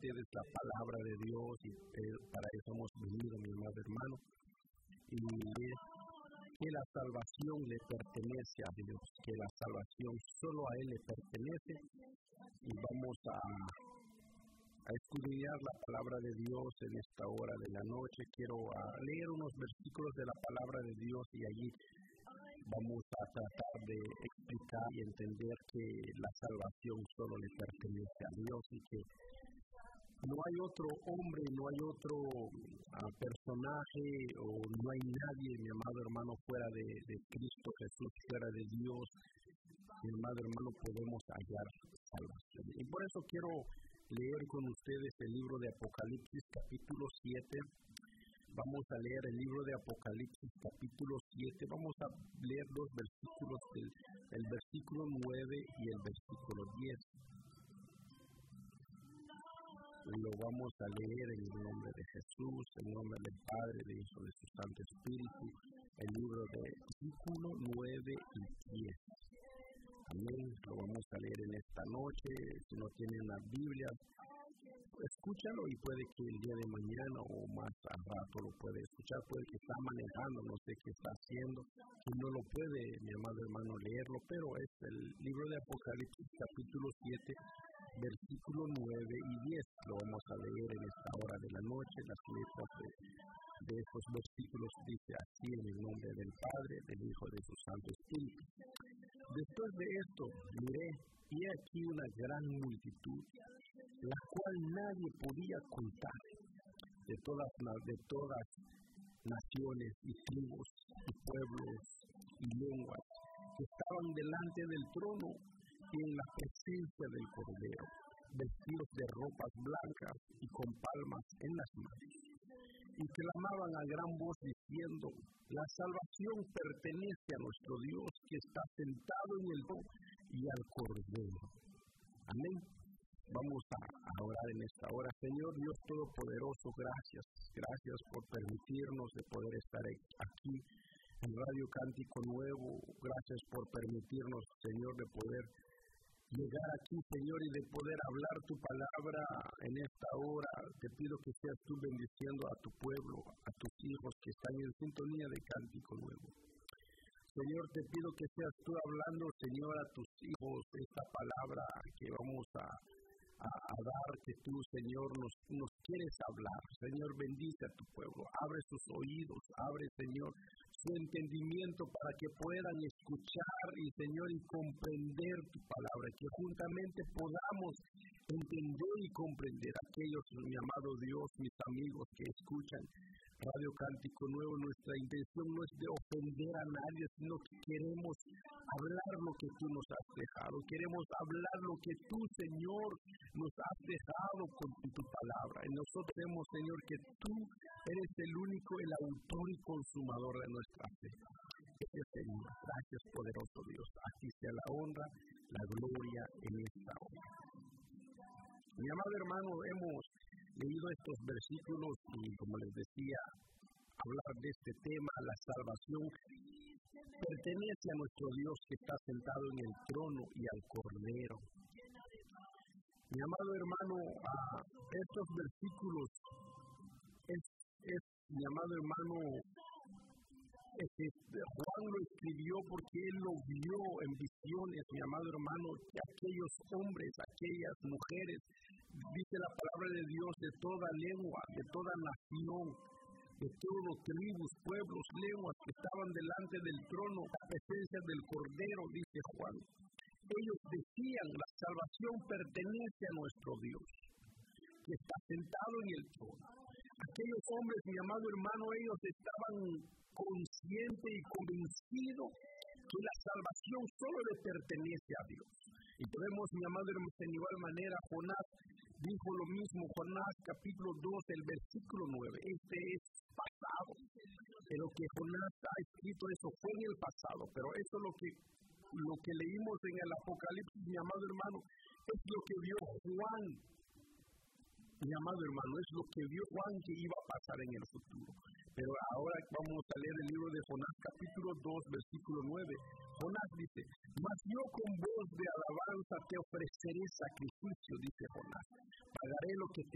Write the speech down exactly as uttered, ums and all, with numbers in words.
ustedes la palabra de Dios y eh, para eso hemos venido, mi amado hermano. Y es que la salvación le pertenece a Dios, que la salvación solo a Él le pertenece. Y vamos a, a escudriñar la palabra de Dios en esta hora de la noche. Quiero a, leer unos versículos de la palabra de Dios y allí vamos a tratar de explicar y entender que la salvación solo le pertenece a Dios y que no hay otro hombre, no hay otro uh, personaje o no hay nadie, mi amado hermano, fuera de, de Cristo Jesús, fuera de Dios, mi amado hermano, podemos hallar salvación. Y por eso quiero leer con ustedes el libro de Apocalipsis capítulo siete. Vamos a leer el libro de Apocalipsis capítulo siete. Vamos a leer dos versículos, el, el versículo nueve y el versículo diez. Lo vamos a leer en el nombre de Jesús, en el nombre del Padre, del Hijo, de su Santo Espíritu. El libro de versículo nueve y diez. Amén. Lo vamos a leer en esta noche. Si no tienen la Biblia, escúchalo y puede que el día de mañana o más al rato lo puede escuchar. Puede que está manejando, no sé qué está haciendo, y no lo puede, mi amado hermano, leerlo, pero es el libro de Apocalipsis capítulo siete, versículo nueve y diez. Lo vamos a leer en esta hora de la noche. Las letras de, de estos versículos dice así: en el nombre del Padre, del Hijo, de su Santo Espíritu. Después de esto miré, y he aquí una gran multitud, la cual nadie podía contar, de todas de todas naciones y tribus y pueblos y lenguas, que estaban delante del trono y en la presencia del Cordero, vestidos de ropas blancas y con palmas en las manos, y clamaban a gran voz diciendo: la salvación pertenece a nuestro Dios, que está sentado en el trono y al Cordero. Amén. Vamos a, a orar en esta hora. Señor Dios Todopoderoso, gracias. Gracias por permitirnos de poder estar aquí en Radio Cántico Nuevo. Gracias por permitirnos, Señor, de poder llegar aquí, Señor, y de poder hablar tu palabra en esta hora. Te pido que seas tú bendiciendo a tu pueblo, a tus hijos que están en sintonía de Cántico Nuevo. Señor, te pido que seas tú hablando, Señor, a tus hijos esta palabra que vamos a, a, a dar, que tú, Señor, nos, nos quieres hablar. Señor, bendice a tu pueblo, abre sus oídos, abre, Señor, su entendimiento para que puedan escuchar y, Señor, y comprender tu palabra, que juntamente podamos entender y comprender aquellos, mi amado Dios, mis amigos que escuchan Radio Cántico Nuevo. Nuestra intención no es de ofender a nadie, sino que queremos hablar lo que tú nos has dejado, queremos hablar lo que tú, Señor, nos has dejado con tu palabra. Y nosotros vemos, Señor, que tú eres el único, el autor y consumador de nuestra fe. Gracias, Señor. Gracias, poderoso Dios. A ti sea la honra, la gloria en esta hora. Mi amado hermano, hemos leído estos versículos y, como les decía, hablar de este tema, la salvación pertenece a nuestro Dios que está sentado en el trono y al Cordero. Mi amado hermano, a estos versículos es, es mi amado hermano, es, es, Juan lo escribió porque él lo vio en visiones, mi amado hermano, que aquellos hombres, aquellas mujeres, dice la palabra de Dios, de toda lengua, de toda nación, de todos tribus, pueblos, lenguas que estaban delante del trono, a presencia del Cordero, dice Juan. Ellos decían: la salvación pertenece a nuestro Dios, que está sentado en el trono. Aquellos hombres, mi amado hermano, ellos estaban conscientes y convencidos que la salvación solo le pertenece a Dios. Y podemos, mi amado hermano, de igual manera, Jonás dijo lo mismo, Jonás capítulo dos, el versículo nueve, este es pasado. Pero que Jonás ha escrito, eso fue en el pasado, pero eso es lo que, lo que leímos en el Apocalipsis, mi amado hermano, es lo que vio Juan. Mi amado hermano, es lo que vio Juan que iba a pasar en el futuro. Pero ahora vamos a leer el libro de Jonás capítulo dos, versículo nueve. Jonás dice: mas yo con voz de alabanza te ofreceré sacrificio, dice Jonás. Pagaré lo que te